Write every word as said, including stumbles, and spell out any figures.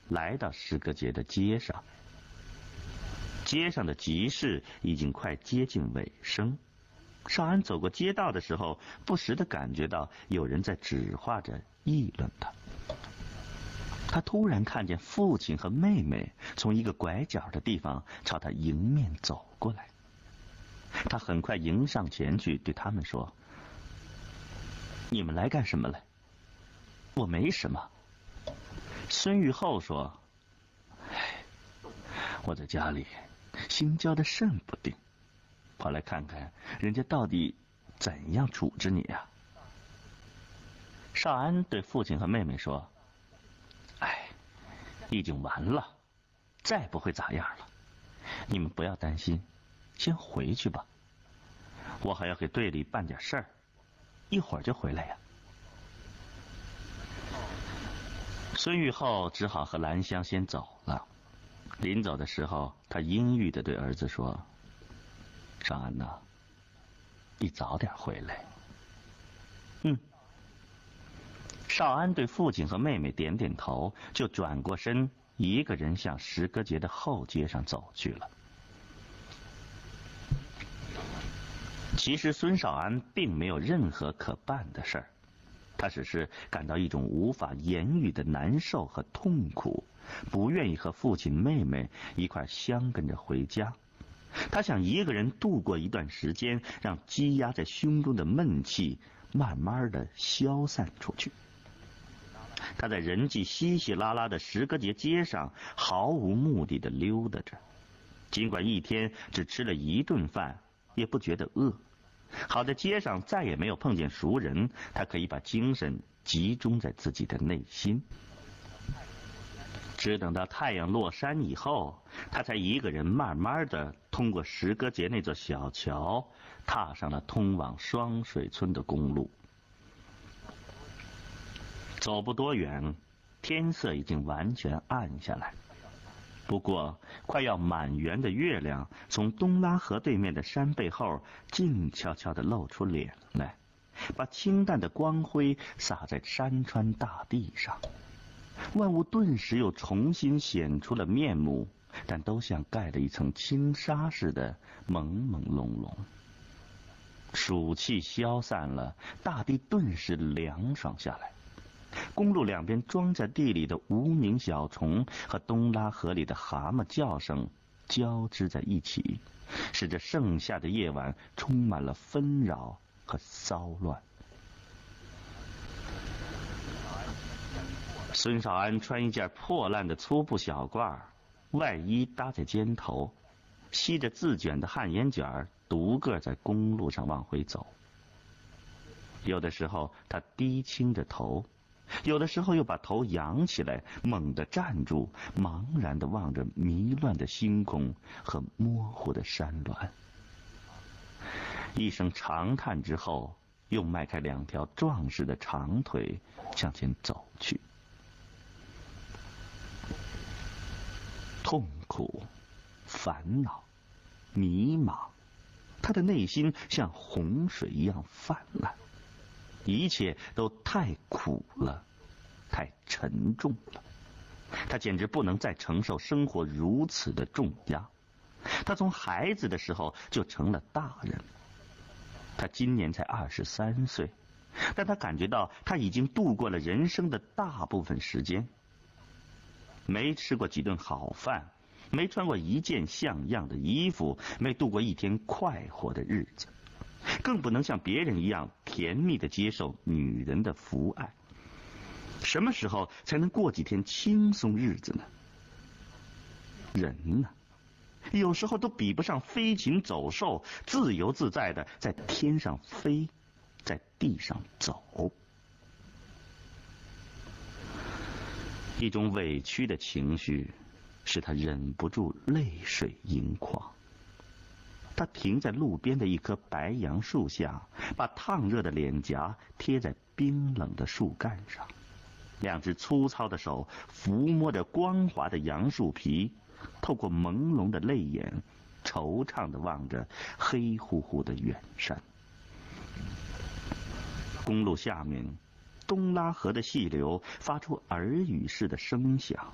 来到诗歌节的街上。街上的集市已经快接近尾声，少安走过街道的时候，不时地感觉到有人在指话着议论他。他突然看见父亲和妹妹从一个拐角的地方朝他迎面走过来，他很快迎上前去对他们说：“你们来干什么来？”“我没什么。”孙玉厚说：“哎，我在家里心焦的甚不定，跑来看看人家到底怎样处置你呀、啊。”少安对父亲和妹妹说：“哎，已经完了，再不会咋样了。你们不要担心，先回去吧。我还要给队里办点事儿，一会儿就回来呀。”孙玉厚只好和兰香先走了。临走的时候，他阴郁地对儿子说：“少安呐，你早点回来。”“嗯。”少安对父亲和妹妹点点头，就转过身，一个人向石歌节的后街上走去了。其实孙少安并没有任何可办的事儿，他只是感到一种无法言喻的难受和痛苦，不愿意和父亲妹妹一块相跟着回家。他想一个人度过一段时间，让积压在胸中的闷气慢慢的消散出去。他在人迹稀稀拉拉的石歌节街上毫无目的的溜达着，尽管一天只吃了一顿饭，也不觉得饿。好在街上再也没有碰见熟人，他可以把精神集中在自己的内心。只等到太阳落山以后，他才一个人慢慢的通过石歌节那座小桥，踏上了通往双水村的公路。走不多远，天色已经完全暗下来。不过快要满圆的月亮从东拉河对面的山背后静悄悄地露出脸来，把清淡的光辉洒在山川大地上。万物顿时又重新显出了面目，但都像盖了一层轻纱似的朦朦胧胧。暑气消散了，大地顿时凉爽下来。公路两边庄稼地里的无名小虫和东拉河里的蛤蟆叫声交织在一起，使这盛夏的夜晚充满了纷扰和骚乱。孙少安穿一件破烂的粗布小褂，外衣搭在肩头，吸着自卷的旱烟卷，独个在公路上往回走。有的时候他低倾着头，有的时候又把头扬起来，猛地站住，茫然地望着迷乱的星空和模糊的山峦。一声长叹之后，又迈开两条壮实的长腿向前走去。痛苦、烦恼、迷茫，他的内心像洪水一样泛滥，一切都太苦了，太沉重了，他简直不能再承受生活如此的重压。他从孩子的时候就成了大人，他今年才二十三岁，但他感觉到他已经度过了人生的大部分时间。没吃过几顿好饭，没穿过一件像样的衣服，没度过一天快活的日子，更不能像别人一样甜蜜地接受女人的抚爱。什么时候才能过几天轻松日子呢？人呢，有时候都比不上飞禽走兽，自由自在的在天上飞，在地上走。一种委屈的情绪使他忍不住泪水盈眶。他停在路边的一棵白杨树下，把烫热的脸颊贴在冰冷的树干上，两只粗糙的手抚摸着光滑的杨树皮，透过朦胧的泪眼，惆怅地望着黑乎乎的远山。公路下面，东拉河的细流发出耳语似的声响，